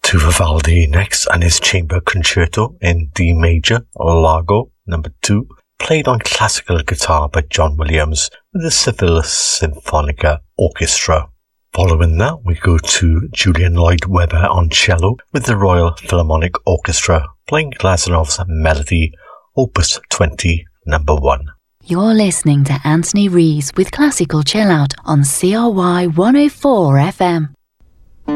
to Vivaldi next and his Chamber Concerto in D major, Largo No. 2, played on classical guitar by John Williams with the Seville Sinfonica Orchestra. Following that, we go to Julian Lloyd-Webber on cello with the Royal Philharmonic Orchestra, playing Glasanov's Melody, Opus 20, No. 1. You're listening to Anthony Rees with Classical Chill Out on CRY 104 FM.